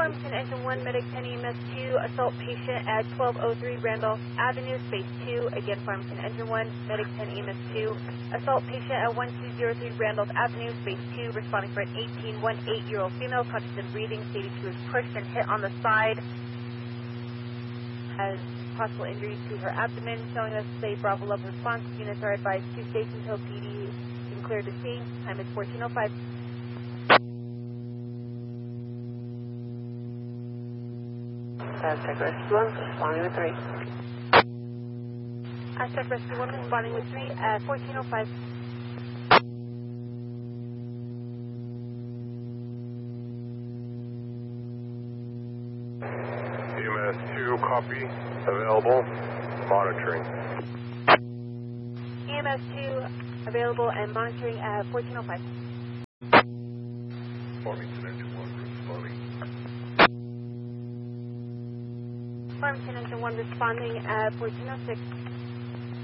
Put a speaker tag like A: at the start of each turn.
A: Farmington Engine 1, Medic 10 EMS 2, assault patient at 1203 Randolph Avenue, space 2. Again, Farmington Engine 1, Medic 10 EMS 2, assault patient at 1203 Randolph Avenue, space 2, responding for an 18-year-old female, conscious and breathing, stated she was pushed and hit on the side, has possible injuries to her abdomen, showing us a Bravo level response. Units are advised to Station Hill PD and clear to scene. Time is 14:05.
B: Aztec Rescue 1, responding with 3.
A: Aztec Rescue 1, responding with 3 at 14:05.
C: EMS 2, copy, available, monitoring.
A: EMS 2, available and monitoring at 14:05.
C: Farmington Engine 1, responding.
A: Farmington Engine 1, responding at 14:06.